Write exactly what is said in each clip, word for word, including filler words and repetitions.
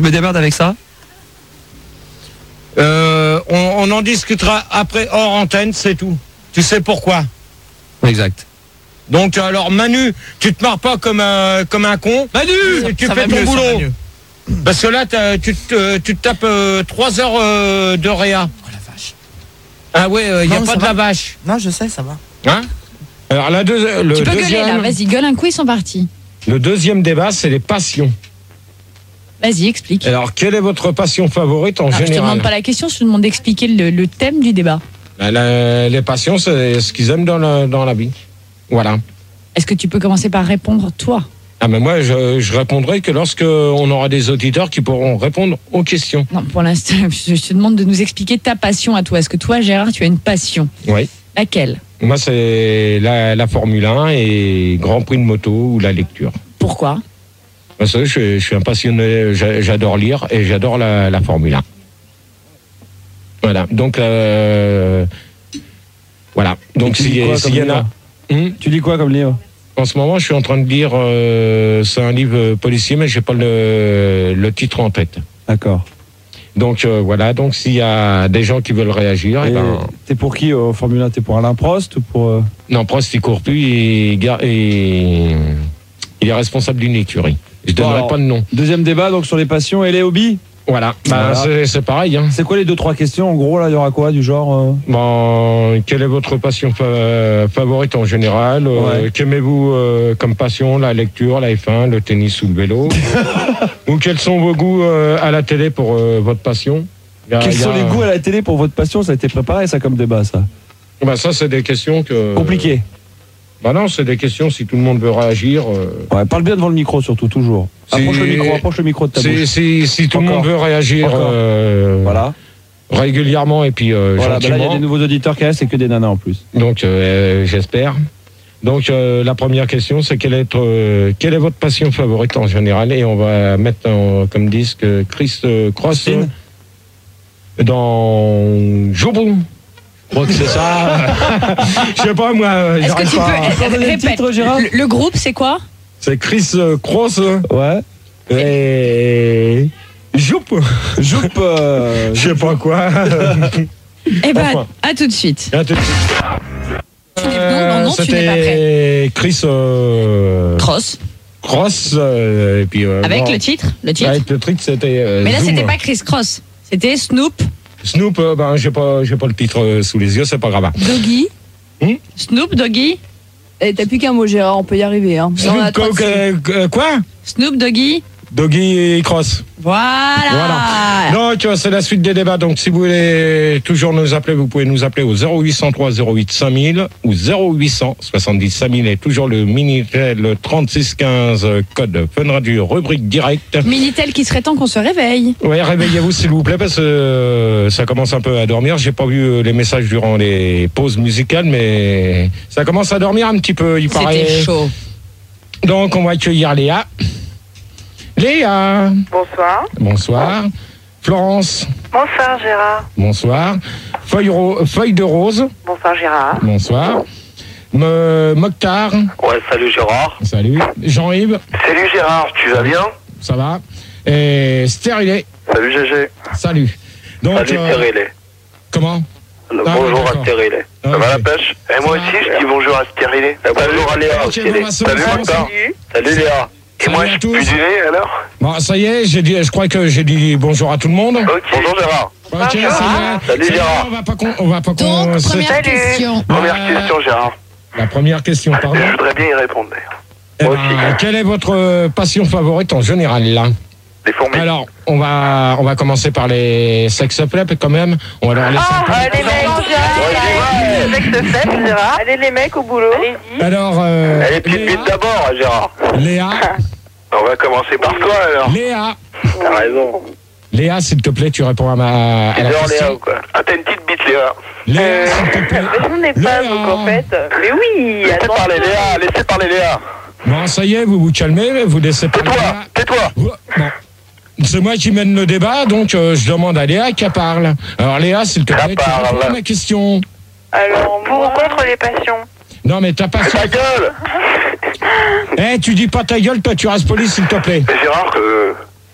Je me démerde avec ça. Euh, on, on en discutera après hors antenne, c'est tout. Tu sais pourquoi? Exact. Donc alors Manu, tu te marres pas comme un comme un con. Manu, tu, tu ça fais va ton mieux, boulot. ça va mieux. Parce que là, t'as- tu te tu te tapes euh, trois heures euh, de réa. Oh la vache. Ah ouais, il euh, y a Non, pas ça de va. la vache. Non, je sais, ça va. Hein? Alors la deux, le Tu peux gueuler deuxième, là, vas-y, gueule un coup, ils sont partis. le deuxième débat, c'est les passions. Vas-y, explique. Alors, quelle est votre passion favorite en Non, je te général? demande pas la question, je te demande d'expliquer le, le thème du débat. La- la- les passions, c'est ce qu'ils aiment dans la, dans la vie. Voilà. Est-ce que tu peux commencer par répondre, toi? Ah mais moi, je, je répondrai que lorsque on aura des auditeurs qui pourront répondre aux questions. Non, pour l'instant, je te demande de nous expliquer ta passion à toi. Est-ce que toi, Gérard, tu as une passion? Oui. Laquelle? Moi, c'est la, la Formule un et Grand Prix de moto ou la lecture. Pourquoi? Parce que je, je suis un passionné, j'a- j'adore lire et j'adore la, la Formule un. Voilà. Donc, euh, voilà. Donc, tu lis s'il quoi s'il y comme en a. Hum, Tu lis quoi comme livre? En ce moment, je suis en train de lire. Euh, c'est un livre policier, mais j'ai pas le, le titre en tête. D'accord. Donc euh, voilà. Donc s'il y a des gens qui veulent réagir, eh Et ben, t'es pour qui au Formule un? T'es pour Alain Prost ou pour... euh, non, Prost il court plus, il, gar- et, il est responsable d'une écurie. Je Bon, donnerai alors, pas de nom. Deuxième débat donc sur les passions et les hobbies. Voilà. Bah, Voilà. c'est, c'est pareil. Hein. C'est quoi les deux trois questions en gros là? Il y aura quoi du genre euh, Bon, quelle est votre passion fa- favorite en général? Euh, Ouais. Qu'aimez-vous euh, comme passion? La lecture, la F un, le tennis ou le vélo? Ou quels sont vos goûts euh, à la télé pour euh, votre passion? Il y a- Quels il y a- sont les goûts à la télé pour votre passion? Ça a été préparé ça comme débat ça. Bah, ça, c'est des questions que. Compliqué. Bah non, c'est des questions si tout le monde veut réagir. euh, Ouais, parle bien devant le micro surtout toujours. Si- Approche le micro, approche le micro de ta Si, bouche. si, si tout le Encore. monde veut réagir Encore. euh, Voilà. régulièrement et puis euh, Voilà, bah là il y a gentiment, des nouveaux auditeurs qui restent, c'est que des nanas en plus. donc euh, j'espère. Donc euh, la première question, c'est quelle est, euh, quelle est votre passion favorite en général? Et on va mettre en- comme disque Chris euh, Cross Christine euh, dans Joubou. Je crois que c'est ça. Je sais pas moi. euh, Est-ce que j'arrive tu pas. peux... donner le Répète, titre, Gérard le, le groupe, c'est quoi? C'est Chris euh, Cross Ouais. et Joup. Joupe. euh, Je sais pas quoi. Eh ben, Enfin. à tout de suite. À tout de suite. Tu n'es- non, non, non, tu n'es pas prêt. C'était Chris euh, Cross. Cross euh, et puis euh, Avec bon, le titre, le titre. avec le truc c'était euh, Mais là, Zoom. c'était pas Chris Cross. C'était Snoop, Snoop. euh, ben j'ai pas j'ai pas le titre euh, sous les yeux, c'est pas grave. Doggy. Hmm Snoop, Doggy. Eh, t'as plus qu'un mot, Gérard, on peut y arriver. Hein. Snoop, On a trois quoi, dessus. euh, quoi Snoop, Doggy. Doggy et Cross. Voilà. Donc euh, c'est la suite des débats. Donc si vous voulez toujours nous appeler, vous pouvez nous appeler au zéro huit cent trois zéro huit cinq mille ou zéro huit cent soixante-dix cinq mille et toujours le Minitel trente-six quinze euh, code Fun Radio rubrique direct. Minitel qui serait temps qu'on se réveille. Ouais, réveillez-vous s'il vous plaît parce que euh, ça commence un peu à dormir. J'ai pas vu euh, les messages durant les pauses musicales, mais ça commence à dormir un petit peu, il paraît. C'était chaud. Donc on va accueillir Léa. Léa. Bonsoir. Bonsoir. Florence. Bonsoir Gérard. Bonsoir. Feuille, ro- feuille de rose. Bonsoir Gérard. Bonsoir. Me- Mokhtar. Ouais, salut Gérard. Salut. Jean-Yves. Salut Gérard, tu vas bien? Ça va. Et Stérilé. Salut G G. Salut. Donc, Salut euh, Stérilé. comment Le Ah, bonjour d'accord. à Stérilé. Ah, Ça va ok. la pêche? Et moi Ça aussi, va. je dis bonjour à Stérilé. Et bonjour à Léa Ok, aussi. bon, Léa. bah, c'est Salut bon, Mokhtar. c'est Salut Léa. Et Salut moi, à je tous. suis du nez alors? Bon, ça y est, j'ai dit, je crois que j'ai dit bonjour à tout le monde. Ok. Bonjour Gérard. Ok, ça y est. Salut, Ça y est, Gérard. On va pas con- on va pas Donc, con- c'est- première Salut. question. Première Euh, question Gérard. La première question, pardon. Je voudrais bien y répondre d'ailleurs. Eh moi ben, aussi. quelle est votre euh, passion favorite en général là? Les fourmis. Alors, on va on va commencer par les sex play quand même. On va leur laisser un peu. Allez les mecs, Gérard. Sexe faible, Gérard. Allez les mecs au boulot. Allez-y. Alors, euh, Elle est petite Léa, bite d'abord, Gérard. Léa, On va commencer par toi alors. Léa, T'as raison. Léa, s'il te plaît, tu réponds à ma à T'es la genre Léa question. ou quoi? Ah, t'as une petite bite Léa. Léa, s'il te plaît. Mais j'en ai pas, Léa. donc en fait. Mais oui, Laissez attends. parler Léa, laissez parler Léa. Bon, ça y est, vous vous calmez, vous laissez parler. Tais-toi, Léa. tais-toi. Bon. C'est moi qui mène le débat, donc euh, je demande à Léa qu'elle parle. Alors Léa, s'il te Qu'elle plaît, tu parle. réponds à ma question. Alors, pour ou contre les passions? Non mais t'as pas... Ta gueule. Eh, tu dis pas ta gueule, toi tu restes poli, s'il te plaît. Mais Gérard, que...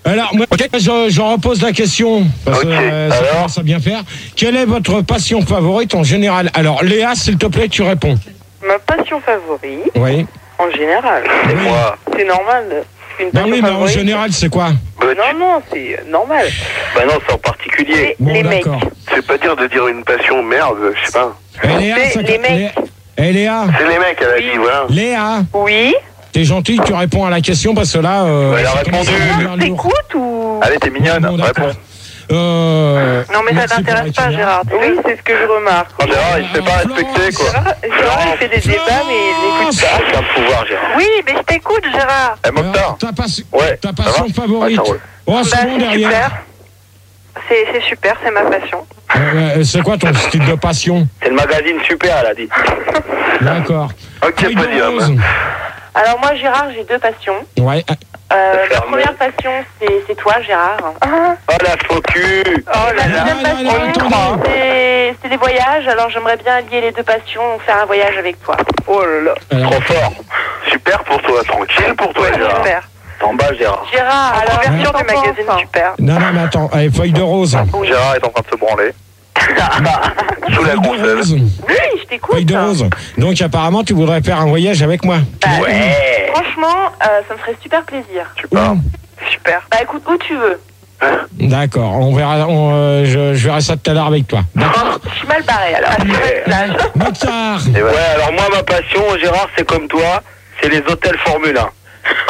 Alors, moi, je, je repose la question, parce que Ok, euh, ça alors commence à bien faire. Quelle est votre passion favorite en général? Alors, Léa, s'il te plaît, tu réponds. Ma passion favorite, Oui. en général, C'est Oui. moi. c'est normal. Une Ben passion oui, mais en favorite. général, c'est quoi? Bah, tu- Non, non, c'est euh, normal. bah non, c'est en particulier. Bon, les mecs. d'accord. C'est pas dire de dire une passion, merde, je sais pas. Eh, Léa, C'est ça- les mecs. Lé- Eh, Léa, C'est les mecs, elle a dit, voilà. Léa, Oui. t'es gentil, tu réponds à la question parce que là. Euh, Ouais, elle a ça commence à répondu. devenir lourd. T'écoutes ou... Allez, t'es mignonne, Bon, d'accord. réponds. Euh, Non, mais ça merci pour t'intéresse la pas, question. Gérard. Oui, c'est ce que je remarque. Oh, Gérard, il se fait pas Florence. respecter, quoi. Gérard, Gérard, il fait des débats, mais il n'écoute pas. C'est un pouvoir, Gérard. Oui, mais je t'écoute, Gérard. Eh, Alors, Mokhtar. ta, pas- Ouais, ta ça passion va favorite. Ouais, ça roule. Oh, c'est Bah, bon c'est derrière. super. C'est c'est super, c'est ma passion. Euh, c'est quoi ton style de passion? C'est le magazine super, elle a dit. D'accord. Ok, Feuille de podium. rose. Alors moi, Gérard, j'ai deux passions. Ouais. Euh, la Ferme. première passion, c'est c'est toi, Gérard. Oh, la faux cul. Oh, la là deuxième là, là, passion, attendez. c'est c'est des voyages. Alors j'aimerais bien lier les deux passions, faire un voyage avec toi. Oh là là. Alors, Trop fort. Super pour toi, tranquille pour toi, Gérard. Super. T'en bas, Gérard. Gérard, à la couverture Ouais. du magazine Super. non, non, mais attends. Allez, feuille de rose. Gérard est en train de se branler. Sous la Feuille de gonzelle. rose. Oui, je t'écoute. Feuille de rose. Donc, apparemment, tu voudrais faire un voyage avec moi. Bah, Ouais. Franchement, euh, ça me ferait super plaisir. Tu pars. Où? Super. Bah écoute, où tu veux. D'accord. On verra. On, euh, je, je verrai ça tout à l'heure avec toi. D'accord. Je suis mal barré alors. Mokhtar. Et ouais, alors moi, ma passion, Gérard, c'est comme toi, c'est les hôtels Formule un.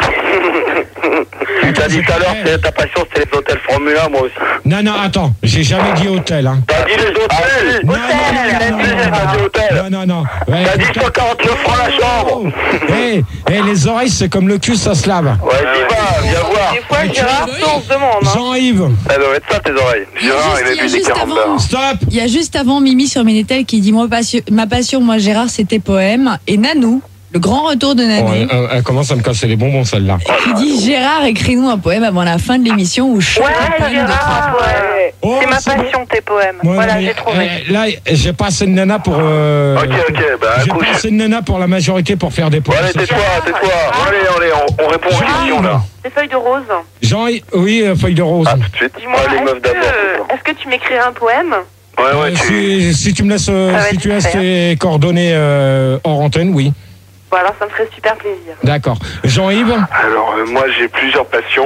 Tu t'as dit tout à l'heure, c'est ta passion, c'est les hôtels Formule un, moi aussi. Non, non, attends. J'ai jamais dit hôtel. Hein. T'as dit les hôtels. Non, non, T'as non, dit, non, t'as dit hôtel. non, non, non. Ouais, T'as dit hôtel. cent quarante-neuf francs la chambre. Eh, eh, les oreilles, c'est comme le cul, ça se lave. Ouais, dis va, viens voir. Des fois, Ouais, tu Gérard, vois, on se demande. Hein. Jean-Yves. Ça doit être ça, tes oreilles. Gérard, juste- il a il y a bu des juste carambars. avant. Stop. Il y a juste avant Mimi sur Ménétel qui dit moi, passion- ma passion, moi Gérard, c'était poème. Et Nanou, le grand retour de Nanou, Oh, elle, elle- elle commence à me casser les bonbons, celle-là. qui dit Gérard, écris-nous un poème avant la fin de l'émission où chaque Ouais, poème de Gérard, trois- ouais. Oh, C'est ma c'est bon. passion, tes poèmes. Ouais, voilà, mais, j'ai trouvé. euh, là, j'ai pas assez de nana pour. Euh, Ok, ok, bah j'ai couche. pas assez de nana pour la majorité pour faire des Bon, points. allez, tais-toi, tais-toi. Bon, allez, allez, on, on répond aux questions, là. Des feuilles de rose. Jean, oui, euh, feuille de rose. Ah, tout de suite. Dis-moi, Ah, les meufs est-ce d'abord. que, est-ce que tu m'écrirais un poème? Ouais, ouais, Euh, tu... si, si tu me laisses, euh, Ça va si être tu laisses super. tes coordonnées euh, hors antenne, oui. Bon, alors ça me ferait super plaisir. D'accord. Jean-Yves. Alors, euh, moi, j'ai plusieurs passions.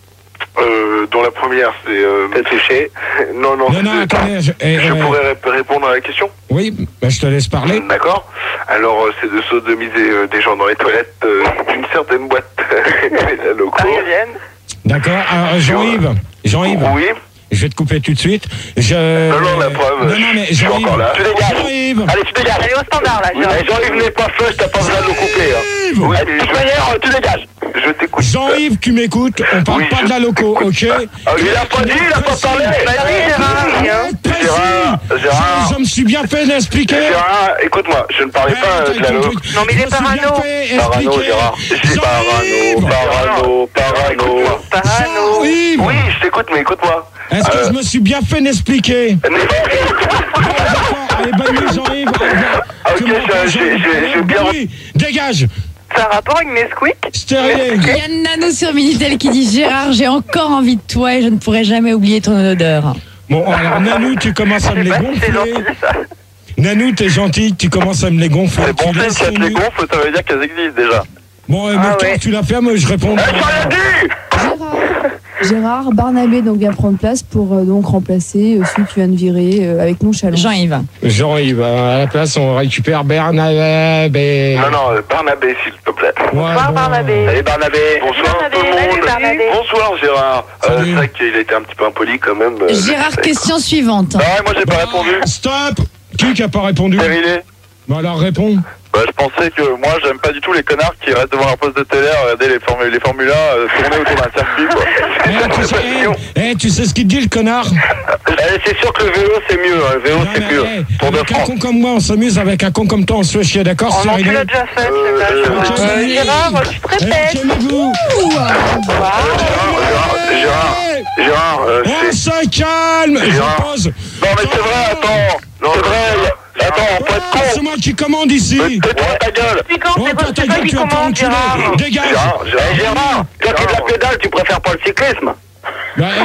Euh, dont la première, c'est... Euh, T'es touché. Non, non, Non, non, c'est- attendez. Je, eh, je euh, pourrais ré- répondre à la question. Oui, bah, je te laisse parler. D'accord. Alors, euh, c'est de sodomiser euh, des gens dans les toilettes euh, d'une certaine boîte la locaux. Parisienne. D'accord. Alors, Jean-Yves. Jean-Yves. Oui. Je vais te couper tout de suite. Je... Non, non, la preuve, Non, non, mais je suis Jean-Yves. encore là. Tu dégages. Jean-Yves. Allez, tu dégages. Allez, au standard, là, Gérard. Eh, Jean-Yves n'est pas feu, t'as pas besoin de le couper. Hein. Oui, de toute manière, tu dégages. Je t'écoute. Jean-Yves, tu m'écoutes. On parle Oui, pas je de la loco, ok? Ah, il a pas dit, il a pas parlé. Vas-y, Gérard, viens. Précis. Gérard, Gérard. Je, je me suis bien fait d'expliquer. Gérard, écoute-moi, je ne parlais pas euh, de la loc. Non, mais il est parano. Parano, Gérard. C'est parano, parano, parano. Parano. Jean-Yves. Oui, je t'écoute, mais écoute-moi. Est-ce que Euh. je me suis bien fait d'expliquer? Bon, d'accord. Allez, bonne nuit, Jean-Yves. Au revoir. Ok, Tu m'entends, j'ai- j'ai- Jean-Yves? j'ai- j'ai bien- Bonne nuit. Dégage. Ça a rapport avec Nesquik? Stérilé. Il y a Nanou sur Minitel qui dit Gérard, j'ai encore envie de toi et je ne pourrai jamais oublier ton odeur. Bon, alors, Nanou, tu commences à me les C'est gonfler. gentil, ça. Nanou, t'es gentil, tu commences à me les gonfler. C'est bon Tu signe laisses qu'elles ton les nu- gonfles, ça veut dire qu'elles existent déjà. Bon, euh, Ah Mokhtar, ouais. tu l'as fait, moi je réponds. Eh, j'ai rien dit. Gérard, Barnabé donc vient prendre place pour euh, donc remplacer euh, celui que tu viens de virer euh, avec nonchalance. Jean-Yves. Jean-Yves, à la place, on récupère Bernabé. Non, non, euh, Barnabé, s'il te plaît. Ouais, Bonsoir, bon, Barnabé. Allez, Barnabé. Bonsoir Barnabé, tout le salut, monde. Barnabé. Bonsoir, Gérard. Euh, Salut. c'est vrai qu'il a été un petit peu impoli quand même. euh, Gérard, je sais. question suivante. Ah ouais, moi j'ai pas euh, répondu. Stop. Qui qui a pas répondu? Stérilé. Bon, alors réponds. Bah, je pensais que moi j'aime pas du tout les connards qui restent devant leur poste de télé à regarder les, formules, les Formule un euh, tourner autour d'un circuit quoi. Eh, tu, sais, eh, eh, tu sais ce qu'il te dit, le connard? Eh, c'est sûr que le vélo c'est mieux, hein. Le vélo Non, c'est mais, mieux. eh, Tour de avec un France. con comme moi, on s'amuse. Avec un con comme toi, on se fait chier, d'accord? Oh non, tu Stérilé. l'as déjà fait, Euh, c'est euh, pas ok. euh, Gérard, tu te Eh, répètes. calmez-vous. Gérard, Gérard, Gérard, Gérard, euh, On c'est... se calme. Je Gérard. pose. Non mais c'est vrai, attends. Non, c'est vrai, y a- attends, attends, faut être con. C'est moi qui commande ici. Tais-toi ta gueule. Depuis quand Oh, c'est toi, pas ta c'est toi gueule, qui tu vas pas commande, enculer. Gérard? Dégage. Gérard, Gérard, Eh, Gérard, toi qui es de la pédale, tu préfères pas le cyclisme? Bah,